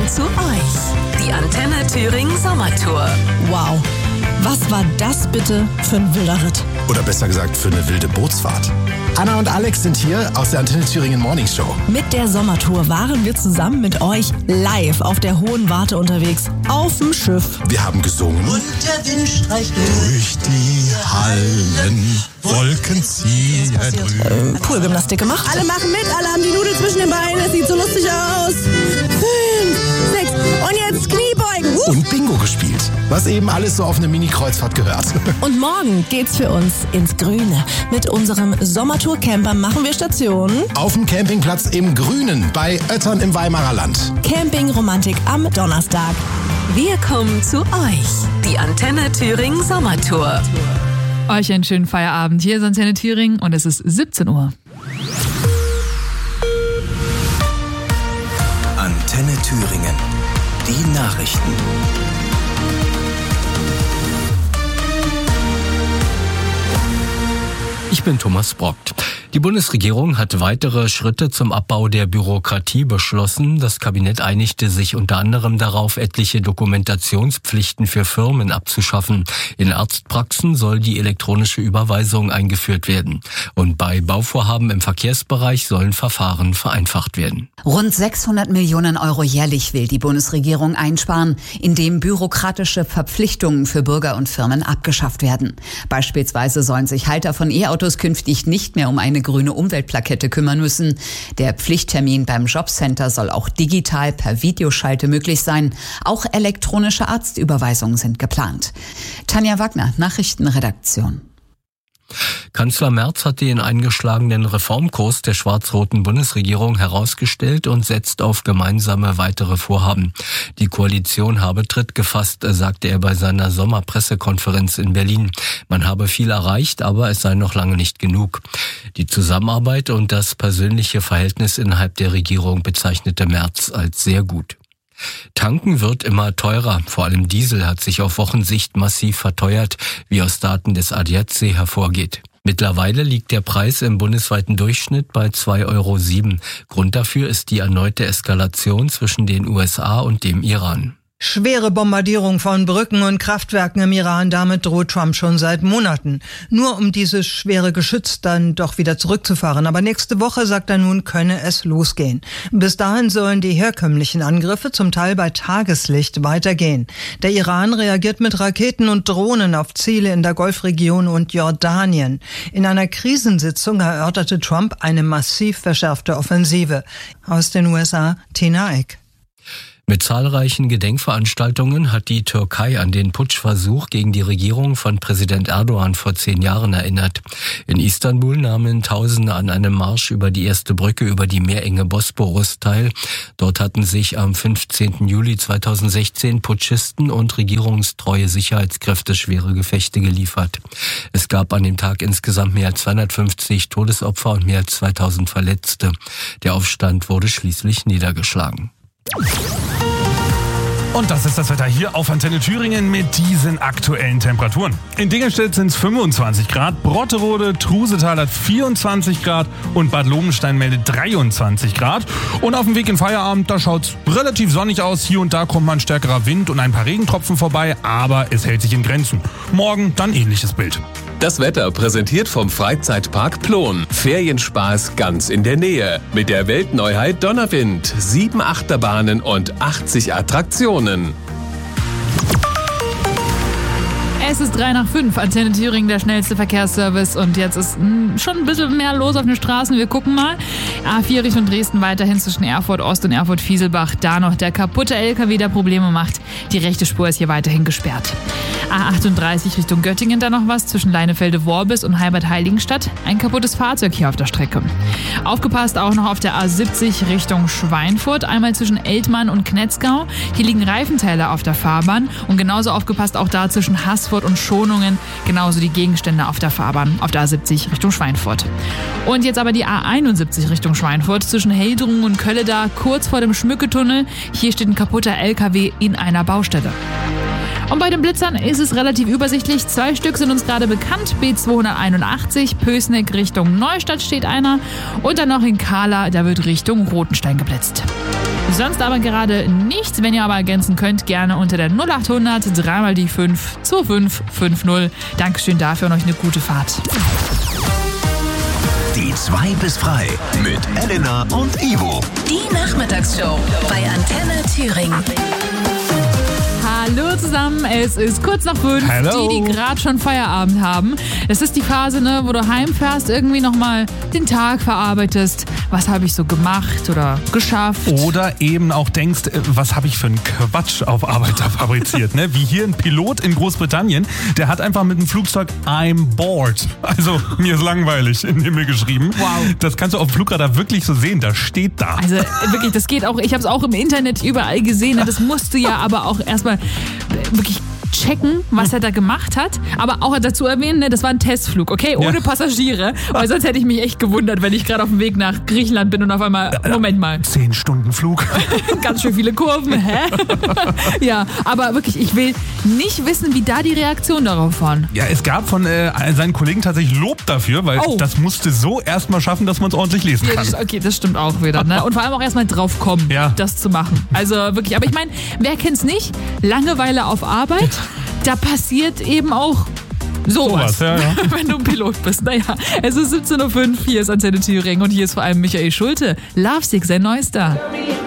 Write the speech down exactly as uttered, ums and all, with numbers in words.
zu euch. Die Antenne Thüringen Sommertour. Wow, was war das bitte für ein wilder Ritt? Oder besser gesagt für eine wilde Bootsfahrt. Anna und Alex sind hier aus der Antenne Thüringen Morning Show. Mit der Sommertour waren wir zusammen mit euch live auf der Hohen Warte unterwegs, auf dem Schiff. Wir haben gesungen. Und der Wind streicht durch die Hallen, Wolken ziehen drüben. Äh, Poolgymnastik gemacht. Alle machen mit, alle haben die Nudel zwischen den Beinen, es sieht so lustig aus. Fünf, sechs und jetzt Kniebeugen. Uh. Und Bingo gespielt, was eben alles so auf eine Mini-Kreuzfahrt gehört. Und morgen geht's für uns ins Grüne. Mit unserem Sommertour-Camper machen wir Station auf dem Campingplatz im Grünen bei Oettern im Weimarer Land. Camping-Romantik am Donnerstag. Wir kommen zu euch. Die Antenne Thüringen Sommertour. Euch einen schönen Feierabend. Hier ist Antenne Thüringen und es ist siebzehn Uhr. Antenne Thüringen. Die Nachrichten. Ich bin Thomas Brockt. Die Bundesregierung hat weitere Schritte zum Abbau der Bürokratie beschlossen. Das Kabinett einigte sich unter anderem darauf, etliche Dokumentationspflichten für Firmen abzuschaffen. In Arztpraxen soll die elektronische Überweisung eingeführt werden. Und bei Bauvorhaben im Verkehrsbereich sollen Verfahren vereinfacht werden. Rund sechshundert Millionen Euro jährlich will die Bundesregierung einsparen, indem bürokratische Verpflichtungen für Bürger und Firmen abgeschafft werden. Beispielsweise sollen sich Halter von E-Autos künftig nicht mehr um eine grüne Umweltplakette kümmern müssen. Der Pflichttermin beim Jobcenter soll auch digital per Videoschalte möglich sein. Auch elektronische Arztüberweisungen sind geplant. Tanja Wagner, Nachrichtenredaktion. Kanzler Merz hat den eingeschlagenen Reformkurs der schwarz-roten Bundesregierung herausgestellt und setzt auf gemeinsame weitere Vorhaben. Die Koalition habe Tritt gefasst, sagte er bei seiner Sommerpressekonferenz in Berlin. Man habe viel erreicht, aber es sei noch lange nicht genug. Die Zusammenarbeit und das persönliche Verhältnis innerhalb der Regierung bezeichnete Merz als sehr gut. Tanken wird immer teurer. Vor allem Diesel hat sich auf Wochensicht massiv verteuert, wie aus Daten des A D A C hervorgeht. Mittlerweile liegt der Preis im bundesweiten Durchschnitt bei zwei Euro sieben. Grund dafür ist die erneute Eskalation zwischen den U S A und dem Iran. Schwere Bombardierung von Brücken und Kraftwerken im Iran, damit droht Trump schon seit Monaten. Nur um dieses schwere Geschütz dann doch wieder zurückzufahren. Aber nächste Woche, sagt er nun, könne es losgehen. Bis dahin sollen die herkömmlichen Angriffe zum Teil bei Tageslicht weitergehen. Der Iran reagiert mit Raketen und Drohnen auf Ziele in der Golfregion und Jordanien. In einer Krisensitzung erörterte Trump eine massiv verschärfte Offensive. Aus den U S A, Tina Eck. Mit zahlreichen Gedenkveranstaltungen hat die Türkei an den Putschversuch gegen die Regierung von Präsident Erdogan vor zehn Jahren erinnert. In Istanbul nahmen Tausende an einem Marsch über die erste Brücke über die meerenge Bosporus teil. Dort hatten sich am fünfzehnten Juli zweitausendsechzehn Putschisten und regierungstreue Sicherheitskräfte schwere Gefechte geliefert. Es gab an dem Tag insgesamt mehr als zweihundertfünfzig Todesopfer und mehr als zweitausend Verletzte. Der Aufstand wurde schließlich niedergeschlagen. Und das ist das Wetter hier auf Antenne Thüringen mit diesen aktuellen Temperaturen. In Dingelstedt sind es fünfundzwanzig Grad, Brotterode, Trusetal hat vierundzwanzig Grad und Bad Lobenstein meldet dreiundzwanzig Grad. Und auf dem Weg in Feierabend, da schaut es relativ sonnig aus. Hier und da kommt mal ein stärkerer Wind und ein paar Regentropfen vorbei, aber es hält sich in Grenzen. Morgen dann ähnliches Bild. Das Wetter präsentiert vom Freizeitpark Plon. Ferienspaß ganz in der Nähe. Mit der Weltneuheit Donnerwind. Sieben Achterbahnen und achtzig Attraktionen. Es ist drei nach fünf, Antenne Thüringen, der schnellste Verkehrsservice. Und jetzt ist mh, schon ein bisschen mehr los auf den Straßen. Wir gucken mal. A vier Richtung Dresden weiterhin zwischen Erfurt Ost und Erfurt Fieselbach. Da noch der kaputte L K W, der Probleme macht. Die rechte Spur ist hier weiterhin gesperrt. A achtunddreißig Richtung Göttingen, da noch was zwischen Leinefelde-Worbis und Heibad-Heiligenstadt. Ein kaputtes Fahrzeug hier auf der Strecke. Aufgepasst auch noch auf der A siebzig Richtung Schweinfurt. Einmal zwischen Eltmann und Knetzgau. Hier liegen Reifenteile auf der Fahrbahn. Und genauso aufgepasst auch da zwischen Haßfurt und Schonungen, genauso die Gegenstände auf der Fahrbahn auf der A siebzig Richtung Schweinfurt. Und jetzt aber die A einundsiebzig Richtung Schweinfurt zwischen Heldrungen und Kölleda, kurz vor dem Schmücketunnel. Hier steht ein kaputter L K W in einer Baustelle. Und bei den Blitzern ist es relativ übersichtlich. Zwei Stück sind uns gerade bekannt. B zweihunderteinundachtzig, Pößneck Richtung Neustadt steht einer. Und dann noch in Kahla, da wird Richtung Rotenstein geblitzt. Sonst aber gerade nichts. Wenn ihr aber ergänzen könnt, gerne unter der null acht hundert drei mal die fünf zwei fünf fünf null. Dankeschön dafür und euch eine gute Fahrt. Die zwei bis frei mit Elena und Ivo. Die Nachmittagsshow bei Antenne Thüringen. Hallo zusammen, es ist kurz nach fünf. Hello. Die, die gerade schon Feierabend haben. Es ist die Phase, ne, wo du heimfährst, irgendwie nochmal den Tag verarbeitest. Was habe ich so gemacht oder geschafft? Oder eben auch denkst, was habe ich für einen Quatsch auf Arbeit da fabriziert. Ne? Wie hier ein Pilot in Großbritannien, der hat einfach mit dem Flugzeug I'm bored. Also mir ist langweilig in den Himmel geschrieben. Wow. Das kannst du auf dem Flugradar wirklich so sehen, das steht da. Also wirklich, das geht auch, ich habe es auch im Internet überall gesehen. Das musst du ja aber auch erstmal wirklich checken, was er da gemacht hat. Aber auch dazu erwähnen, ne, das war ein Testflug, okay? Ohne Ja. Passagiere. Weil sonst hätte ich mich echt gewundert, wenn ich gerade auf dem Weg nach Griechenland bin und auf einmal, Moment mal. Zehn Stunden Flug. Ganz schön viele Kurven, hä? Ja, aber wirklich, ich will nicht wissen, wie da die Reaktion darauf waren. Ja, es gab von äh, seinen Kollegen tatsächlich Lob dafür, weil Oh. das musste so erstmal schaffen, dass man es ordentlich lesen Ja, kann. das, okay, das stimmt auch wieder. Ne? Und vor allem auch erstmal drauf kommen, Ja. das zu machen. Also wirklich, aber ich meine, wer kennt's nicht? Langeweile auf Arbeit, da passiert eben auch sowas, Sowas, ja, ja. wenn du ein Pilot bist. Naja, es ist siebzehn Uhr fünf, hier ist Antenne Thüringen und hier ist vor allem Michael Schulte. Lovesick, sein neuester.